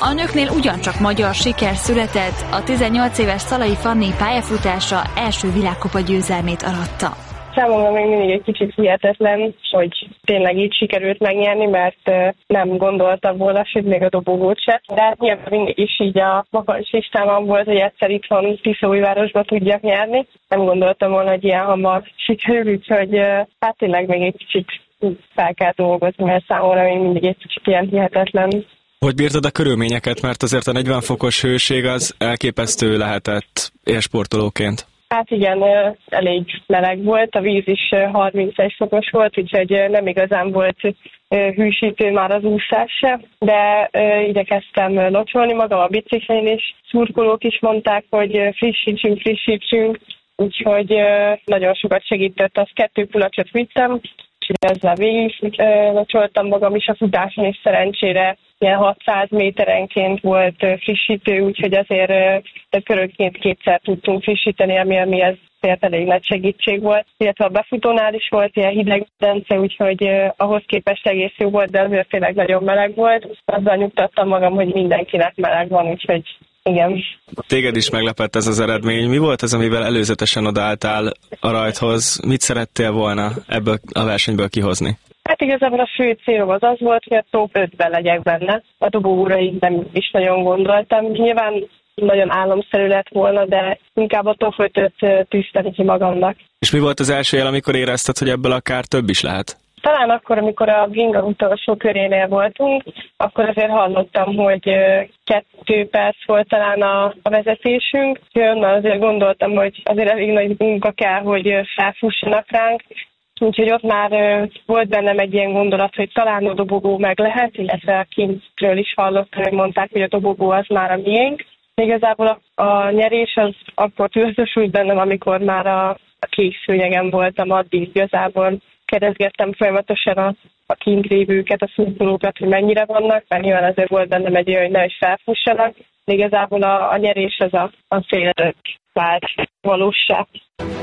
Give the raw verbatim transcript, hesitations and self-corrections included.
A nőknél ugyancsak magyar siker született, a tizennyolc éves Szalai Fanni pályafutása első világkupa győzelmét aratta. Számomra még mindig egy kicsit hihetetlen, hogy tényleg így sikerült megnyerni, mert nem gondoltam volna, sőt még a dobogót se. De hát nyilván mindig is így a magas listámon volt, hogy egyszer itthon Tiszaújvárosba tudjak nyerni. Nem gondoltam volna, hogy ilyen hamar sikerül, úgyhogy hát tényleg még egy kicsit fel kell dolgozni, mert számomra még mindig egy kicsit ilyen hihetetlen. Hogy bírtad a körülményeket, mert azért a negyven fokos hőség az elképesztő lehetett élsportolóként? Hát igen, elég meleg volt, a víz is harmincegy fokos volt, úgyhogy nem igazán volt hűsítő már az úszás se, de igyekeztem locsolni magam a biciklin is, szurkolók is mondták, hogy frissítsünk, frissítsünk, úgyhogy nagyon sokat segített, az kettő kulacsot vittem, és ezzel végig locsoltam magam is a futáson, és szerencsére ilyen hatszáz méterenként volt frissítő, úgyhogy azért körönként kétszer tudtunk frissíteni, ami, ami ezért elég nagy segítség volt. Illetve a befutónál is volt ilyen hideg medence, úgyhogy ahhoz képest egész jó volt, de azért tényleg nagyon meleg volt. Azzal nyugtattam magam, hogy mindenkinek meleg van, úgyhogy igen. Téged is meglepett ez az eredmény. Mi volt az, amivel előzetesen odaálltál a rajthoz? Mit szerettél volna ebből a versenyből kihozni? Hát igazából a fő célom az az volt, hogy a top ötben legyek benne. A dobogóra így nem is nagyon gondoltam. Nyilván nagyon álomszerű lett volna, de inkább a top ötöt tűztem ki magamnak. És mi volt az első jel, amikor érezted, hogy ebből akár több is lehet? Talán akkor, amikor a Ginga utolsó körénél voltunk, akkor azért hallottam, hogy kettő perc volt talán a, a vezetésünk. Onnan azért gondoltam, hogy azért elég nagy munka kell, hogy felfussanak ránk. Úgyhogy ott már volt bennem egy ilyen gondolat, hogy talán a dobogó meg lehet, illetve a kintről is hallottam, hogy mondták, hogy a dobogó az már a miénk. Igazából a, a nyerés az akkor tudatosult bennem, amikor már a, a kék szőnyegen voltam, addig igazából kérdezgettem folyamatosan a, a kint lévőket, a szurkolókat, hogy mennyire vannak, mert nyilván azért volt bennem egy olyan, hogy ne is felfussanak. De igazából a, a nyerés az a, a célra vált valóság.